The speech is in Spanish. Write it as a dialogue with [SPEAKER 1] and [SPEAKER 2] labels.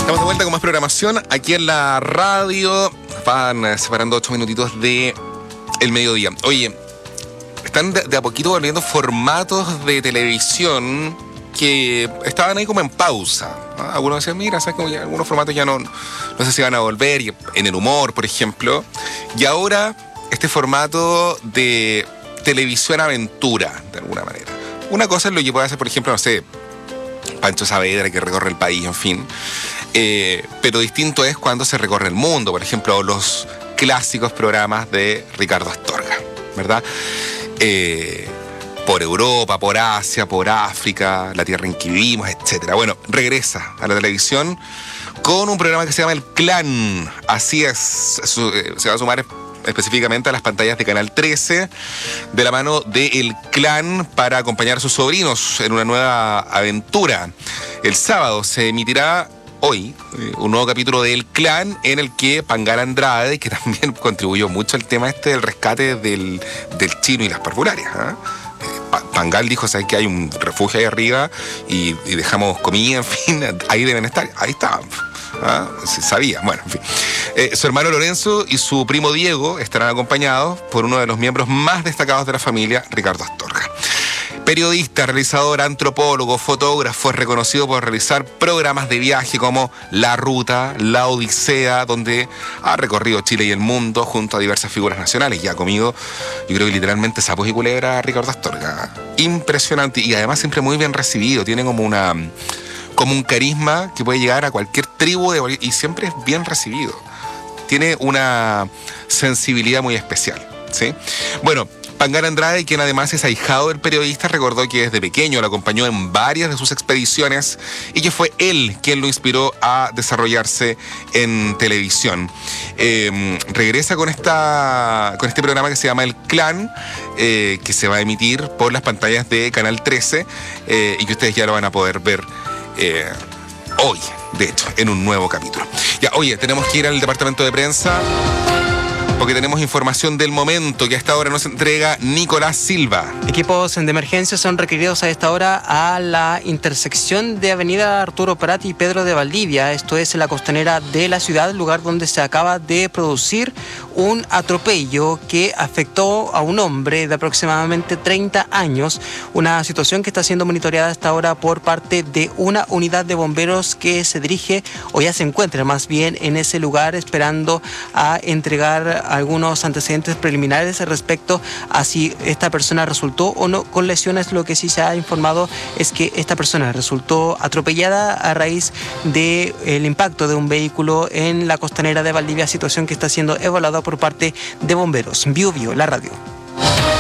[SPEAKER 1] Estamos de vuelta con más programación aquí en la radio. Van separando 8 minutitos de el mediodía. Oye, están de a poquito volviendo formatos de televisión que estaban ahí como en pausa, ¿no? Algunos decían, mira, ¿sabes cómo? Algunos formatos ya no sé si van a volver, y en el humor, por ejemplo. Y ahora este formato de televisión aventura, de alguna manera. Una cosa es lo que puede hacer, por ejemplo, no sé, Pancho Saavedra, que recorre el país, en fin. Pero distinto es cuando se recorre el mundo, por ejemplo, los clásicos programas de Ricardo Astorga, ¿verdad? Por Europa, por Asia, por África, la tierra en que vivimos, etc. Bueno, regresa a la televisión con un programa que se llama El Clan. Así es, se va a sumar específicamente a las pantallas de Canal 13, de la mano de El Clan, para acompañar a sus sobrinos en una nueva aventura. El sábado se emitirá hoy un nuevo capítulo de El Clan, en el que Pangal Andrade, que también contribuyó mucho al tema del rescate del chino y las parvularias, ¿eh? Pangal dijo, ¿sabes que hay un refugio ahí arriba y dejamos comida, en fin, ahí deben estar? Ahí estaban. ¿Ah? Se sabía, bueno, en fin. Su hermano Lorenzo y su primo Diego estarán acompañados por uno de los miembros más destacados de la familia, Ricardo Astorga. Periodista, realizador, antropólogo, fotógrafo, es reconocido por realizar programas de viaje como La Ruta, La Odisea, donde ha recorrido Chile y el mundo junto a diversas figuras nacionales. Y ha comido, yo creo que literalmente sapos y culebra, Ricardo Astorga. Impresionante, y además siempre muy bien recibido. Tiene como un carisma que puede llegar a cualquier tribu y siempre es bien recibido. Tiene una sensibilidad muy especial, ¿sí? Bueno, Pangal Andrade, quien además es ahijado del periodista, recordó que desde pequeño lo acompañó en varias de sus expediciones y que fue él quien lo inspiró a desarrollarse en televisión. Regresa con este programa que se llama El Clan, que se va a emitir por las pantallas de Canal 13 y que ustedes ya lo van a poder ver hoy, de hecho, en un nuevo capítulo. Ya, oye, tenemos que ir al departamento de prensa porque tenemos información del momento que a esta hora nos entrega Nicolás Silva.
[SPEAKER 2] Equipos de emergencia son requeridos a esta hora a la intersección de Avenida Arturo Prat y Pedro de Valdivia. Esto es en la costanera de la ciudad, lugar donde se acaba de producir un atropello que afectó a un hombre de aproximadamente 30 años. Una situación que está siendo monitoreada hasta ahora por parte de una unidad de bomberos que se dirige, o ya se encuentra más bien en ese lugar, esperando a entregar algunos antecedentes preliminares respecto a si esta persona resultó o no con lesiones. Lo que sí se ha informado es que esta persona resultó atropellada a raíz del impacto de un vehículo en la costanera de Valdivia, situación que está siendo evaluada por parte de bomberos. Bio, la radio.